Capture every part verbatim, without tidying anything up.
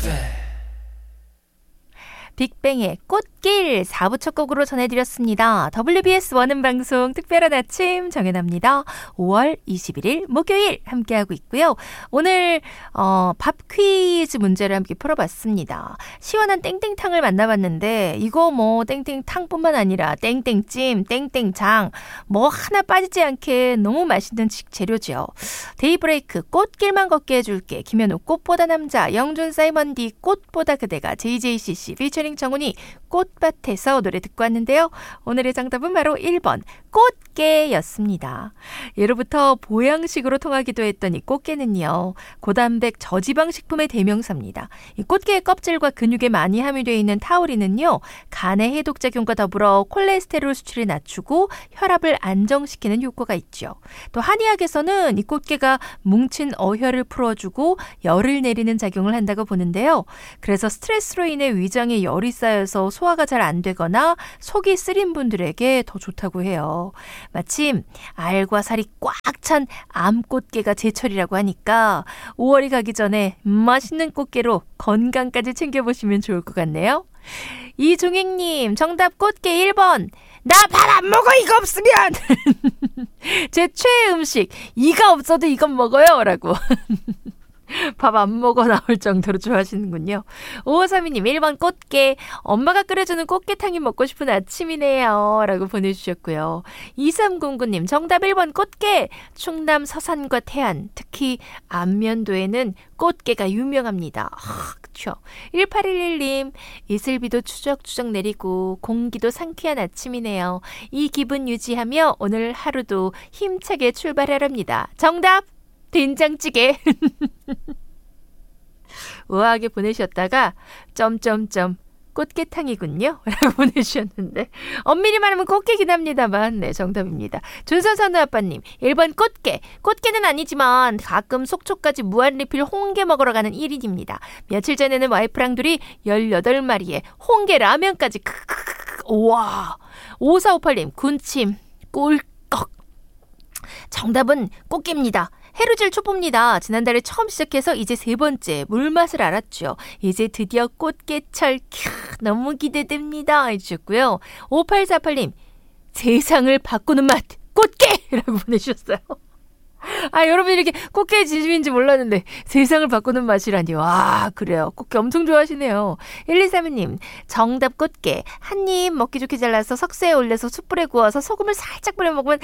빅뱅의 꽃길 사 부 첫 곡으로 전해드렸습니다. 더블유비에스 원음 방송 특별한 아침 정연아입니다. 오월 이십일일 목요일 함께하고 있고요. 오늘 어, 밥 퀴즈 문제를 함께 풀어봤습니다. 시원한 땡땡탕을 만나봤는데 이거 뭐 땡땡탕뿐만 아니라 땡땡찜, 땡땡장 뭐 하나 빠지지 않게 너무 맛있는 재료죠. 데이브레이크 꽃길만 걷게 해줄게. 김현우 꽃보다 남자, 영준 사이먼디 꽃보다 그대가, 제이제이씨씨 피처링 정훈이 꽃밭에서 노래 듣고 왔는데요. 오늘의 정답은 바로 일 번 꽃게였습니다. 예로부터 보양식으로 통하기도 했던 이 꽃게는요. 고단백 저지방 식품의 대명사입니다. 이 꽃게의 껍질과 근육에 많이 함유되어 있는 타우린은요. 간의 해독작용과 더불어 콜레스테롤 수치를 낮추고 혈압을 안정시키는 효과가 있죠. 또 한의학에서는 이 꽃게가 뭉친 어혈을 풀어주고 열을 내리는 작용을 한다고 보는데요. 그래서 스트레스로 인해 위장에 열이 쌓여서 소화가 잘 안 되거나 속이 쓰린 분들에게 더 좋다고 해요. 마침 알과 살이 꽉 찬 암꽃게가 제철이라고 하니까 오월이 가기 전에 맛있는 꽃게로 건강까지 챙겨보시면 좋을 것 같네요. 이종익님 정답 꽃게 일 번. 나 밥 안 먹어 이거 없으면. 제 최애 음식 이가 없어도 이건 먹어요 라고. 밥 안 먹어 나올 정도로 좋아하시는군요. 오오삼이님 일 번 꽃게. 엄마가 끓여주는 꽃게탕이 먹고 싶은 아침이네요 라고 보내주셨고요. 이삼공구님 정답 일 번 꽃게. 충남 서산과 태안 특히 안면도에는 꽃게가 유명합니다. 아, 그쵸. 일팔일일님 이슬비도 추적추적 내리고 공기도 상쾌한 아침이네요. 이 기분 유지하며 오늘 하루도 힘차게 출발하랍니다. 정답 된장찌개. 우아하게 보내셨다가 점점점 꽃게탕이군요 라고 보내주셨는데 엄밀히 말하면 꽃게긴 합니다만 네 정답입니다. 준선선우 아빠님 일 번 꽃게. 꽃게는 아니지만 가끔 속초까지 무한리필 홍게 먹으러 가는 일 인입니다. 며칠 전에는 와이프랑 둘이 열여덟 마리의 홍게 라면까지. 크크크크. 우와. 오사오팔님 군침 꿀꺽. 정답은 꽃게입니다. 해루질 초보입니다. 지난달에 처음 시작해서 이제 세 번째 물맛을 알았죠. 이제 드디어 꽃게철 캬, 너무 기대됩니다 해주셨고요. 오팔사팔님 세상을 바꾸는 맛 꽃게라고 보내주셨어요. 아 여러분 이렇게 꽃게 진심인지 몰랐는데 세상을 바꾸는 맛이라니. 와 그래요. 꽃게 엄청 좋아하시네요. 일이삼이님 정답 꽃게. 한 입 먹기 좋게 잘라서 석쇠에 올려서 숯불에 구워서 소금을 살짝 뿌려 먹으면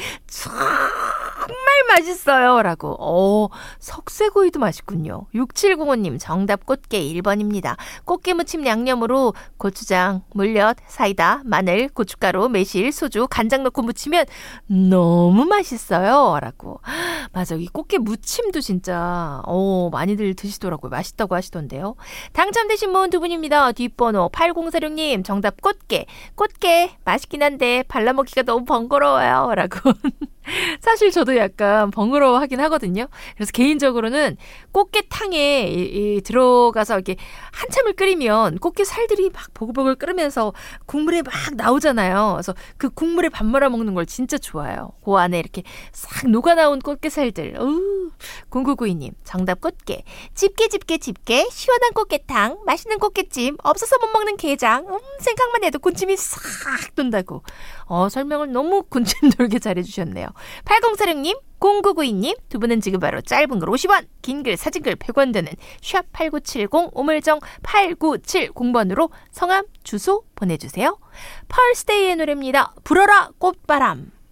정말 맛있어요 라고. 오, 석쇠구이도 맛있군요. 육칠공오님 정답 꽃게 일 번입니다. 꽃게 무침 양념으로 고추장, 물엿, 사이다, 마늘, 고춧가루, 매실, 소주, 간장 넣고 무치면 너무 맛있어요 라고. 맞아. 이 꽃게 무침도 진짜 오, 많이들 드시더라고요. 맛있다고 하시던데요. 당첨되신 분 두 분입니다. 뒷번호 팔공사육님 정답 꽃게. 꽃게 맛있긴 한데 발라먹기가 너무 번거로워요 라고. 사실 저도 약간 번거로워 하긴 하거든요. 그래서 개인적으로는 꽃게탕에 이, 이 들어가서 이렇게 한참을 끓이면 꽃게 살들이 막 보글보글 끓으면서 국물에 막 나오잖아요. 그래서 그 국물에 밥 말아 먹는 걸 진짜 좋아해요. 그 안에 이렇게 싹 녹아나온 꽃게 살들. 우, 공구구이님 정답 꽃게. 집게 집게 집게 시원한 꽃게탕 맛있는 꽃게찜 없어서 못 먹는 게장. 음, 생각만 해도 군침이 싹 돈다고. 어, 설명을 너무 군침 돌게 잘해주셨네요. 팔공사육님 공구구이님 두 분은 지금 바로 짧은 글 오십 원 긴 글 사진글 백 원 되는 샵 팔구칠공 우물정 팔구칠공 번으로 성함 주소 보내주세요. 펄스데이의 노래입니다. 불어라 꽃바람.